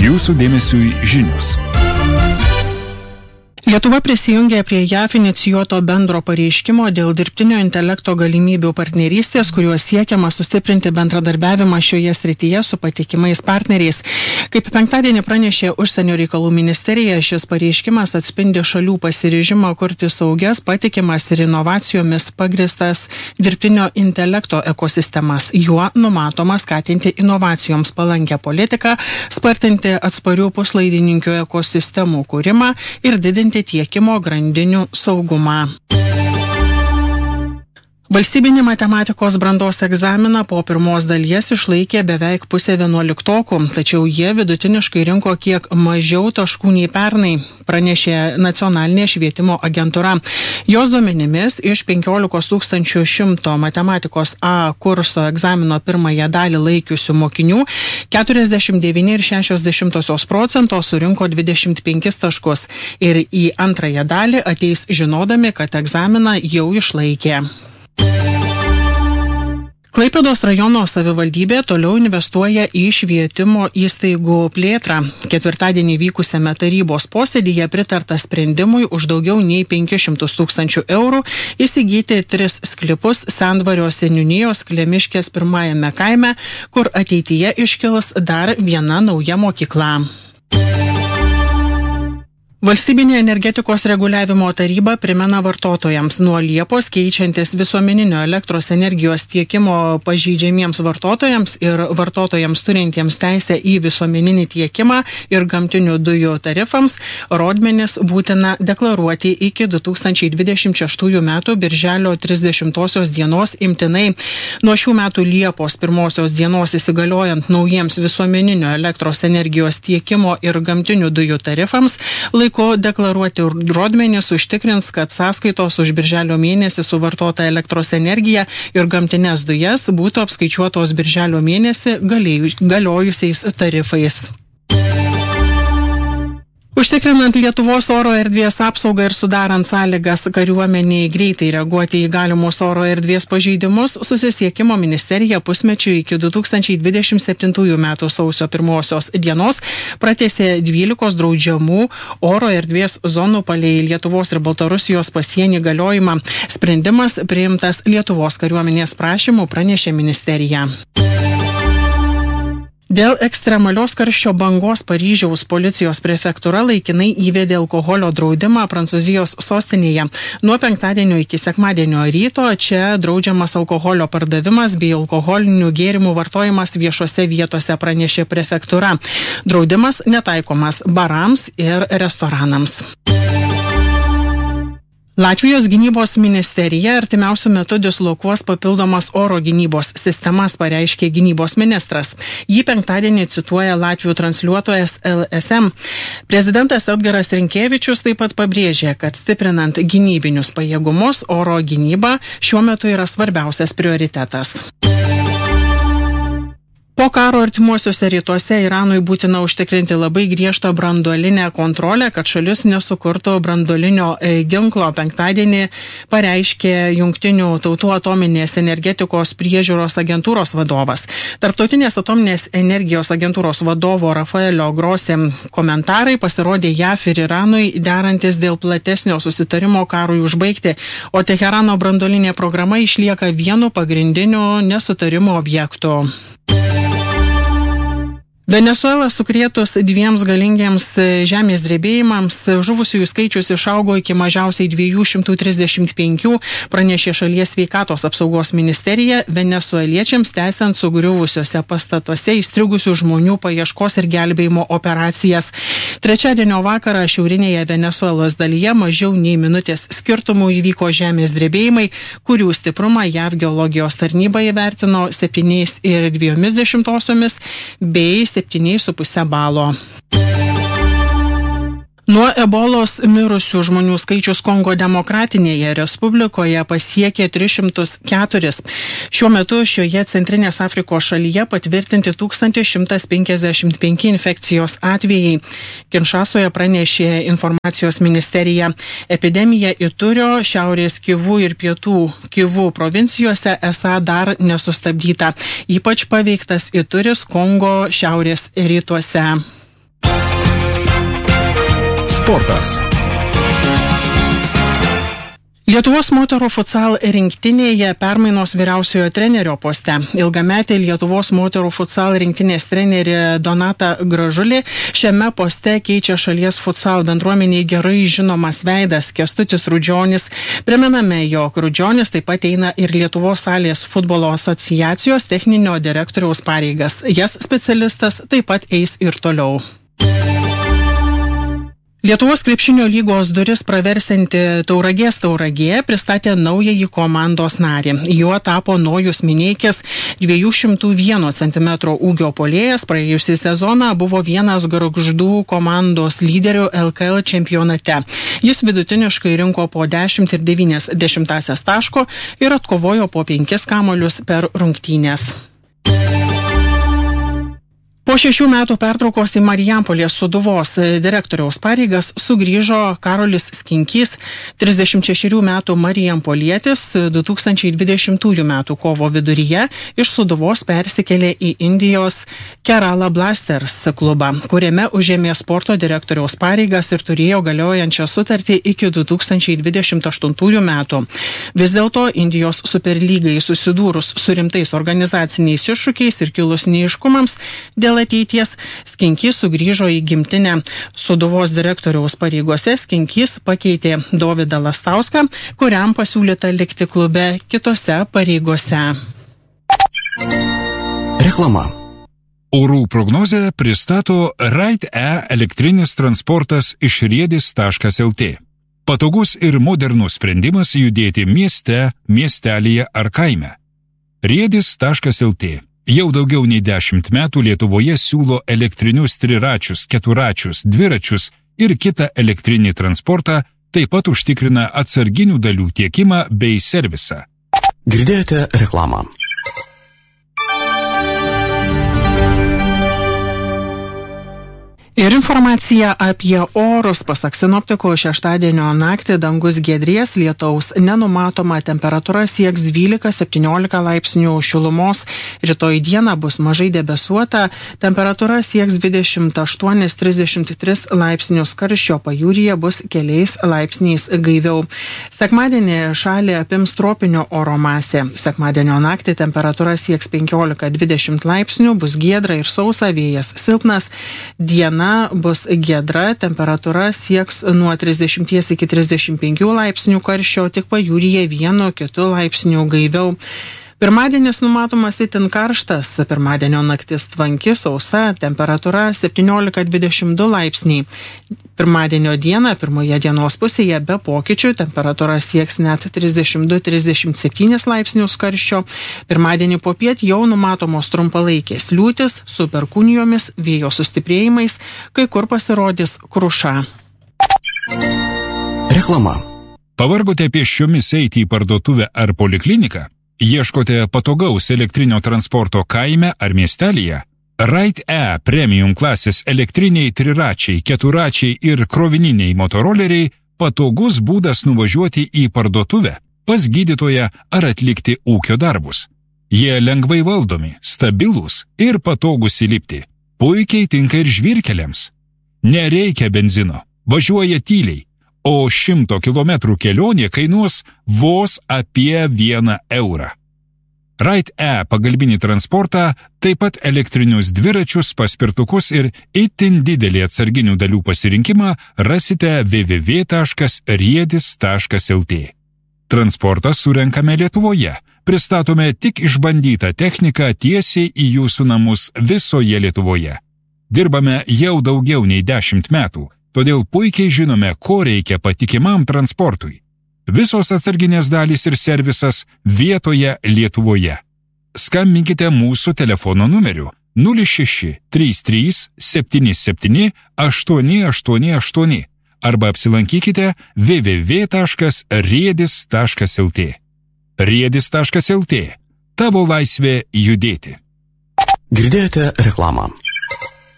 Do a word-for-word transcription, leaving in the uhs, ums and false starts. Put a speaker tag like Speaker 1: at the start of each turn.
Speaker 1: Jūsų dėmesiui žinios.
Speaker 2: Lietuva prisijungė prie J A F inicijuoto bendro pareiškimo dėl dirbtinio intelekto galimybių partnerystės, kuriuo siekiama sustiprinti bendradarbiavimą šioje srityje su patikimais partneriais. Kaip penktadienį pranešė Užsienio reikalų ministerija, šis pareiškimas atspindi šalių pasiryžimą kurti saugias, patikimas ir inovacijomis pagristas dirbtinio intelekto ekosistemas. Juo numatoma skatinti inovacijoms palankę politiką, spartinti atsparių puslaidininkių ekosistemų kūrimą ir didinti tiekimo grandinių saugumą. Valstybinį matematikos brandos egzaminą po pirmos dalies išlaikė beveik pusė vienuoliktokų, tačiau jie vidutiniškai rinko kiek mažiau taškų nei pernai, pranešė Nacionalinė švietimo agentūra. Jos duomenimis iš penkiolikos tūkstančių šimto matematikos A kurso egzamino pirmąją dalį laikiusių mokinių keturiasdešimt devyni ir šešios dešimtosios procento surinko dvidešimt penkis taškus ir į antrąją dalį ateis žinodami, kad egzaminą jau išlaikė. Klaipėdos rajono savivaldybė toliau investuoja į švietimo įstaigų plėtrą. Ketvirtadienį vykusiame tarybos posėdyje pritarta sprendimui už daugiau nei penkis šimtus tūkstančių eurų įsigyti tris sklypus Sendvario seniūnijos Klemiškės pirmajame kaime, kur ateityje iškils dar viena nauja mokykla. Valstybinė energetikos reguliavimo taryba primena vartotojams nuo Liepos keičiantis visuomeninio elektros energijos tiekimo pažeidžiamiems vartotojams ir vartotojams turintiems teisę į visuomeninį tiekimą ir gamtinių dujų tarifams rodmenis būtina deklaruoti iki du tūkstančiai dvidešimt šeštųjų metų birželio trisdešimtosios dienos imtinai. Nuo šių metų Liepos pirmosios dienos įsigaliojant naujiems visuomeninio elektros energijos tiekimo ir gamtinių dujų tarifams, laiko deklaruoti rodmenis užtikrins, kad sąskaitos už birželio mėnesį suvartota elektros energija ir gamtinės dujas būtų apskaičiuotos birželio mėnesį galiojusiais tarifais. Užtikrinant Lietuvos oro erdvės apsaugą ir sudarant sąlygas kariuomeniai greitai reaguoti į galimus oro erdvės pažeidimus, Susisiekimo ministerija pusmečiui iki du tūkstančiai dvidešimt septintųjų metų sausio pirmosios dienos pratęsė dvylikos draudžiamų oro erdvės zonų palei Lietuvos ir Baltarusijos pasienį galiojimą. Sprendimas priimtas Lietuvos kariuomenės prašymu, pranešė ministerija. Dėl ekstremalios karščio bangos Paryžiaus policijos prefektūra laikinai įvedė alkoholio draudimą Prancūzijos sostinėje. Nuo penktadienio iki sekmadienio ryto čia draudžiamas alkoholio pardavimas bei alkoholinių gėrimų vartojimas viešose vietose, pranešė prefektūra. Draudimas netaikomas barams ir restoranams. Latvijos gynybos ministerija artimiausiu metu dislokuos papildomas oro gynybos sistemas, pareiškė gynybos ministras. Jį penktadienį cituoja Latvių transliuotojas L S M. Prezidentas Edgaras Rinkevičius taip pat pabrėžė, kad stiprinant gynybinius pajėgumus oro gynyba šiuo metu yra svarbiausias prioritetas. Po karo artimuosiuose rytuose Iranui būtina užtikrinti labai griežtą branduolinę kontrolę, kad šalis nesukurtų branduolinio ginklo. Penktadienį pareiškė Jungtinių tautų atominės energetikos priežiūros agentūros vadovas. Tarptautinės atominės energijos agentūros vadovo Rafaelio Grossi komentarai pasirodė J A F ir Iranui derantis dėl platesnio susitarimo karui užbaigti, o Teherano branduolinė programa išlieka vienu pagrindiniu nesutarimo objektu. Venesuela sukrėtus dviems galingiems žemės drebėjimams, žuvusiųjų skaičius išaugo iki mažiausiai dviejų šimtų trisdešimt penkių, pranešė šalies sveikatos apsaugos ministerija, venesueliečiams tęsiant sugriuvusiuose pastatuose įstrigusių žmonių paieškos ir gelbėjimo operacijas. Trečiadienio vakarą šiaurinėje Venesuelos dalyje mažiau nei minutės skirtumų įvyko žemės drebėjimai, kurių stiprumą J A V geologijos tarnyba įvertino septyniais ir dviejomis dešimtosiomis bei septyniais su puse balo. Nuo ebolos mirusių žmonių skaičius Kongo demokratinėje respublikoje pasiekė tris šimtus keturis. Šiuo metu šioje Centrinės Afrikos šalyje patvirtinti tūkstantis šimtas penkiasdešimt penki infekcijos atvejai. Kinšasoje pranešė informacijos ministerija. Epidemija Iturio, Šiaurės Kivų ir Pietų Kivų provincijose esą dar nesustabdyta. Ypač paveiktas Ituris Kongo šiaurės rytuose.
Speaker 1: Sportas.
Speaker 2: Lietuvos moterų futsal rinktinėje permainos vyriausiojo trenerio poste. Ilgametė Lietuvos moterų futsal rinktinės trenerė Donata Gražulė šiame poste keičia šalies futsal bendruomeniai gerai žinomas veidas Kęstutis Rudžionis. Primename, jog Rudžionis taip pat eina ir Lietuvos salės futbolo asociacijos techninio direktoriaus pareigas. Jas specialistas taip pat eis ir toliau. Lietuvos krepšinio lygos duris praversianti Tauragės Tauragė pristatė naująjį komandos narį. Juo tapo Nojus Mineikis, dviejų šimtų vieno centimetro ūgio puolėjas. Praėjusį sezoną buvo vienas Gargždų komandos lyderių L K L čempionate. Jis vidutiniškai rinko po dešimt ir devynias dešimtąsias taško ir atkovojo po penkis kamuolius per rungtynes. Po šešių metų pertraukos į Marijampolės Sūduvos direktoriaus pareigas sugrįžo Karolis Skinkys, trisdešimt šešerių metų marijampolietis, du tūkstančiai dvidešimtųjų metų kovo viduryje iš Sūduvos persikėlė į Indijos Kerala Blasters klubą, kuriame užėmė sporto direktoriaus pareigas ir turėjo galiojančią sutartį iki du tūkstančiai dvidešimt aštuntųjų metų. Vis dėlto Indijos superlygai susidūrus su rimtais organizaciniais iššūkiais ir kilus neaiškumams dėl ateities, Skinkys sugrįžo į gimtinę. Sūduvos direktoriaus pareigose Skinkys pakeitė Dovydą Lastauską, kuriam pasiūlyta likti klube kitose pareigose.
Speaker 1: Reklama. Orų prognozę pristato Ride-E elektrinis transportas iš riedis taškas el tė. Patogus ir modernus sprendimas judėti mieste, miestelyje ar kaime. riedis taškas el tė. Jau daugiau nei dešimt metų Lietuvoje siūlo elektrinius triračius, keturačius, dviračius ir kitą elektrinį transportą, taip pat užtikrina atsarginių dalių tiekimą bei servisą.
Speaker 3: Girdėjote reklamą.
Speaker 2: Ir informacija apie orus. Pasak sinoptikų, šeštadienio naktį dangus giedrės, lietaus nenumatoma, temperatūra sieks dvylika septyniolika laipsnių šilumos. Rytoj dieną bus mažai debesuota, temperatūra sieks dvidešimt aštuoni trisdešimt tris laipsnius, karščio pajūryje bus keliais laipsniais gaiviau. Sekmadienį šalį apims tropinio oro masė. Sekmadienio naktį temperatūra sieks penkiolika dvidešimt laipsnių, bus giedra ir sausa, vėjas silpnas. Diena bus giedra, temperatūra sieks nuo trisdešimties iki trisdešimt penkių laipsnių karščio, tik pajūryje vienu kitu laipsniu gaiviau. Pirmadienis numatomas itin karštas, pirmadienio naktis tvanki, sausa, temperatūra septyniolika dvidešimt du laipsniai. Pirmadienio dieną, pirmoje dienos pusėje be pokyčių, temperatūra sieks net trisdešimt du trisdešimt septynis laipsnius karščio. Pirmadienį popiet jau numatomos trumpalaikės liūtis su perkūnijomis, vėjo sustiprėjimais, kai kur pasirodys kruša.
Speaker 3: Reklama.
Speaker 1: Pavargote pėsčiomis eiti į parduotuvę ar polikliniką? Ieškote patogaus elektrinio transporto kaime ar miestelyje? Ride-E premium klasės elektriniai triračiai, keturačiai ir krovininiai motoroleriai patogus būdas nuvažiuoti į parduotuvę, pas gydytoją ar atlikti ūkio darbus. Jie lengvai valdomi, stabilūs ir patogus įlipti. Puikiai tinka ir žvyrkeliams. Nereikia benzino, važiuoja tyliai. O šimto kilometrų kelionė kainuos vos apie vieną eurą. Ride-E pagalbinį transportą, taip pat elektrinius dviračius, paspirtukus ir itin didelį atsarginių dalių pasirinkimą rasite w w w taškas riedis taškas el tė. Transportą surenkame Lietuvoje. Pristatome tik išbandytą techniką tiesiai į jūsų namus visoje Lietuvoje. Dirbame jau daugiau nei dešimt metų. Todėl puikiai žinome, ko reikia patikimam transportui. Visos atsarginės dalys ir servisas vietoje Lietuvoje. Skambinkite mūsų telefono numeriu nulis šeši trys trys septyni septyni aštuoni aštuoni aštuoni arba apsilankykite w w w taškas riedis taškas el tė. riedis taškas el tė. Tavo laisvė judėti.
Speaker 3: Girdėjote reklamą.